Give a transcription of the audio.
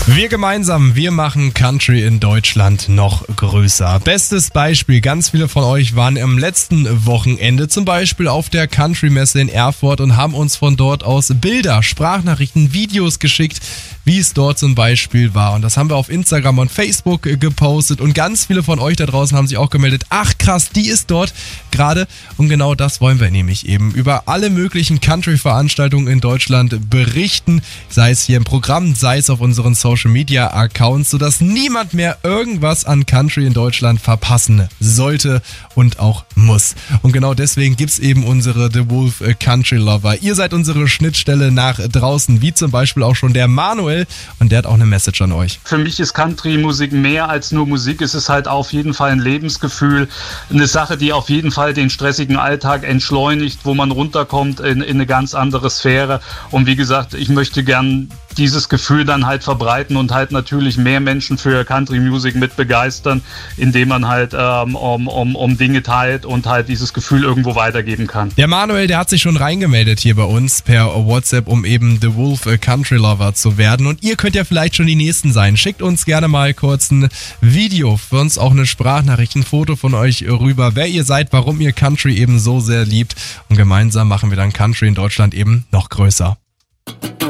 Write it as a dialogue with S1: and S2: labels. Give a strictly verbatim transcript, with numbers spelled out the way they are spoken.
S1: Wir gemeinsam, wir machen Country in Deutschland noch größer. Bestes Beispiel, ganz viele von euch waren am letzten Wochenende zum Beispiel auf der Country-Messe in Erfurt und haben uns von dort aus Bilder, Sprachnachrichten, Videos geschickt, wie es dort zum Beispiel war. Und das haben wir auf Instagram und Facebook gepostet und ganz viele von euch da draußen haben sich auch gemeldet. Ach krass, die ist dort gerade. Und genau das wollen wir nämlich eben über alle möglichen Country-Veranstaltungen in Deutschland berichten, sei es hier im Programm, sei es auf unseren Social-Media-Accounts, sodass niemand mehr irgendwas an Country in Deutschland verpassen sollte und auch muss. Und genau deswegen gibt's eben unsere The Wolf Country Lover. Ihr seid unsere Schnittstelle nach draußen, wie zum Beispiel auch schon der Manuel, und der hat auch eine Message an euch.
S2: Für mich ist Country-Musik mehr als nur Musik. Es ist halt auf jeden Fall ein Lebensgefühl, eine Sache, die auf jeden Fall den stressigen Alltag entschleunigt, wo man runterkommt in, in eine ganz andere Sphäre. Und wie gesagt, ich möchte gern dieses Gefühl dann halt verbreiten und halt natürlich mehr Menschen für Country-Musik mit begeistern, indem man halt ähm, um, um, um Dinge teilt und halt dieses Gefühl irgendwo weitergeben kann.
S1: Der Manuel, der hat sich schon reingemeldet hier bei uns per WhatsApp, um eben The Wolf Country Lover zu werden. Und ihr könnt ja vielleicht schon die Nächsten sein. Schickt uns gerne mal kurz ein Video, für uns auch eine Sprachnachricht, ein Foto von euch rüber, wer ihr seid, warum ihr Country eben so sehr liebt. Und gemeinsam machen wir dann Country in Deutschland eben noch größer.